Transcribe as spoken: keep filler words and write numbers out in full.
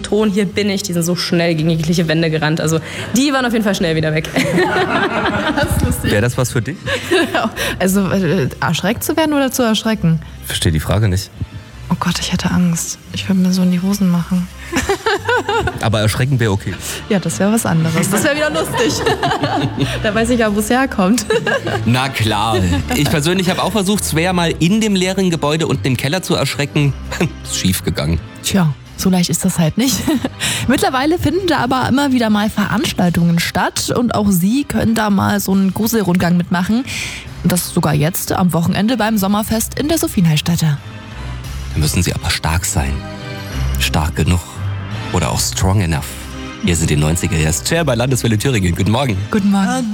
Ton, hier bin ich, die sind so schnell gegen jegliche Wände gerannt. Also die waren auf jeden Fall schnell wieder weg. Das ist lustig. Wäre das was für dich? Also äh, erschreckt zu werden oder zu erschrecken? Ich verstehe die Frage nicht. Oh Gott, ich hätte Angst. Ich würde mir so in die Hosen machen. Aber erschrecken wäre okay. Ja, das wäre was anderes. Das wäre wieder lustig. Da weiß ich ja, wo es herkommt. Na klar. Ich persönlich habe auch versucht, Svea mal in dem leeren Gebäude unten im Keller zu erschrecken. Ist schief gegangen. Tja, so leicht ist das halt nicht. Mittlerweile finden da aber immer wieder mal Veranstaltungen statt und auch Sie können da mal so einen Gruselrundgang mitmachen. Das sogar jetzt am Wochenende beim Sommerfest in der Sophienheilstätte. Da müssen Sie aber stark sein. Stark genug. Oder auch strong enough. Hier sind die neunziger. Hier ist Cher bei Landeswelle Thüringen. Guten Morgen. Guten Morgen.